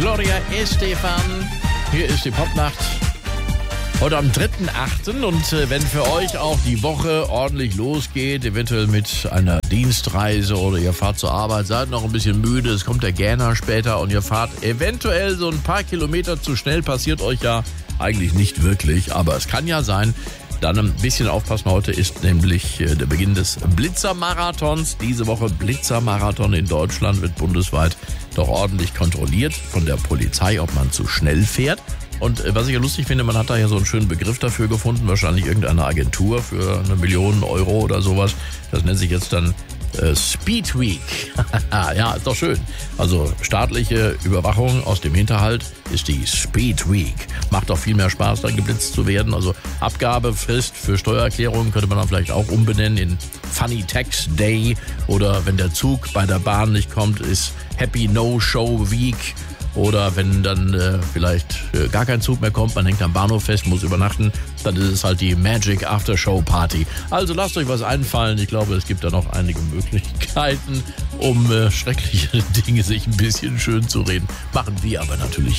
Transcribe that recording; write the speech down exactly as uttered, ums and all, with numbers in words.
Gloria Estefan. Hier ist die Popnacht. Heute am dritten achten und äh, wenn für euch auch die Woche ordentlich losgeht, eventuell mit einer Dienstreise oder ihr fahrt zur Arbeit, seid noch ein bisschen müde, es kommt der Gähner später und ihr fahrt eventuell so ein paar Kilometer zu schnell, passiert euch ja eigentlich nicht wirklich, aber es kann ja sein. Dann ein bisschen aufpassen, heute ist nämlich äh, der Beginn des Blitzermarathons. Diese Woche Blitzermarathon in Deutschland wird bundesweit doch ordentlich kontrolliert von der Polizei, ob man zu schnell fährt. Und was ich ja lustig finde, man hat da ja so einen schönen Begriff dafür gefunden, wahrscheinlich irgendeine Agentur für eine Million Euro oder sowas. Das nennt sich jetzt dann äh, Speed Week. Ja, ist doch schön. Also staatliche Überwachung aus dem Hinterhalt ist die Speed Week. Macht doch viel mehr Spaß, da geblitzt zu werden. Also Abgabefrist für Steuererklärungen könnte man dann vielleicht auch umbenennen in Funny Tax Day. Oder wenn der Zug bei der Bahn nicht kommt, ist Happy No-Show Week. Oder wenn dann äh, vielleicht äh, gar kein Zug mehr kommt, man hängt am Bahnhof fest, muss übernachten, dann ist es halt die Magic After Show Party. Also lasst euch was einfallen. Ich glaube, es gibt da noch einige Möglichkeiten, um äh, schreckliche Dinge sich ein bisschen schön zu reden. Machen wir aber natürlich